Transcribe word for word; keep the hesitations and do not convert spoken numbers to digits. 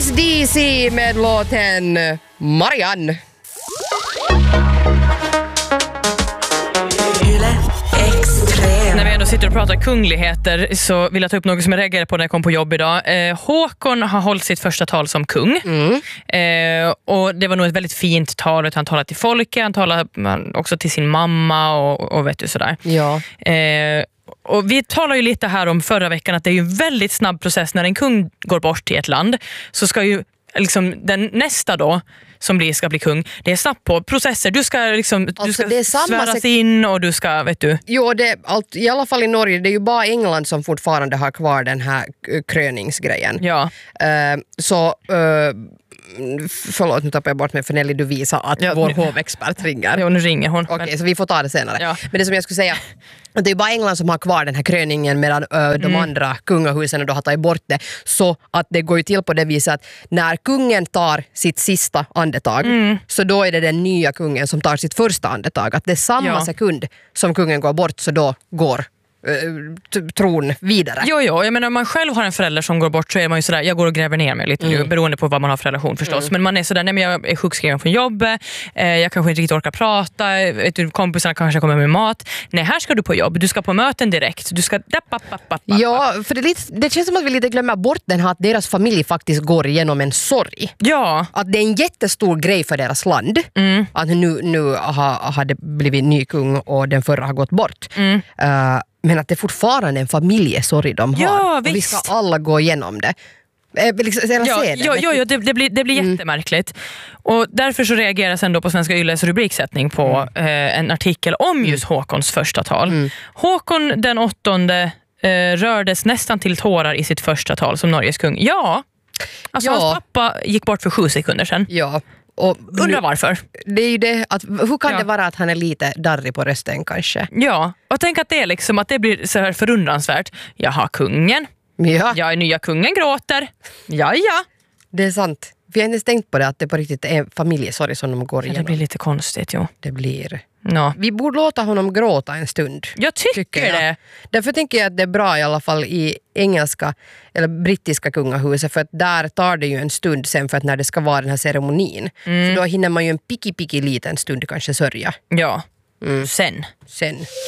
D C med låten Marianne. När vi ändå sitter och pratar kungligheter så vill jag ta upp något som jag reagerade på när jag kom på jobb idag. Eh, Håkon har hållit sitt första tal som kung. Mm. Eh, och det var nog ett väldigt fint tal. Han talade till folket, han talade också till sin mamma och, och vet du sådär. Ja. Eh, och vi talade ju lite här om förra veckan att det är ju en väldigt snabb process när en kung går bort i ett land. Så ska ju liksom den nästa då som blir, ska bli kung, det är snabbt på processer. Du ska liksom alltså, du ska det är samma sväras sek- in och du ska, vet du. Jo, det, allt, i alla fall i Norge, det är ju bara England som fortfarande har kvar den här kröningsgrejen. Ja. Uh, så uh, förlåt, nu tappar jag bort mig för Nelly, du visar att ja, vår nu, hovexpert ringer. Jo, nu ringer hon. Okej, okay, men... så vi får ta det senare. Ja. Men det som jag skulle säga, det är ju bara England som har kvar den här kröningen medan ö, de mm. andra kungahusen då har tagit bort det. Så att det går ju till på det viset att när kungen tar sitt sista andetag mm. så då är det den nya kungen som tar sitt första andetag. Att det är samma ja. sekund som kungen går bort så då går T- tron vidare. Jo, jo, jag menar om man själv har en förälder som går bort så är man ju sådär, jag går och gräver ner mig lite mm. nu, beroende på vad man har för relation förstås. Mm. Men man är sådär, nej men jag är sjukskriven från jobbet, eh, jag kanske inte riktigt orkar prata, vet du, kompisarna kanske kommer med mat. Nej, här ska du på jobb, du ska på möten direkt, du ska... Ja, för det, lite, det känns som att vi lite glömmer bort den här att deras familj faktiskt går igenom en sorg. Ja. Att det är en jättestor grej för deras land. Mm. Att nu, nu har, har det blivit ny kung och den förra har gått bort. Mm. Uh, Men att det fortfarande är en familjesorg de har. Ja, och vi ska alla gå igenom det. Eh, liksom, ja, se det. ja, ja, ja, det, det blir, det blir mm. jättemärkligt. Och därför så reageras ändå på Svenska Ylles rubriksättning på mm. eh, en artikel om just Håkons första tal. Mm. Håkon den åttonde eh, rördes nästan till tårar i sitt första tal som Norges kung. Ja, alltså ja. Hans pappa gick bort för sju sekunder sedan. Ja. Och undrar varför. Det är ju det, att, hur kan ja. det vara att han är lite darrig på rösten kanske? Ja, och tänk att det är liksom att det blir så här förundransvärt. Jaha, kungen. Ja. Jag är nya kungen gråter. Ja, ja. Det är sant. Vi har inte tänkt på det att det på riktigt är en familjesorg som de går igenom. Ja, det blir lite konstigt, jo. Det blir... No. Vi borde låta honom gråta en stund. Jag tycker, tycker jag. det. Därför tänker jag att det är bra i alla fall i engelska eller brittiska kungahuset, för att där tar det ju en stund sen för att när det ska vara den här ceremonin. Mm. Så då hinner man ju en piki piki liten stund kanske sörja. Ja, mm. sen. Sen.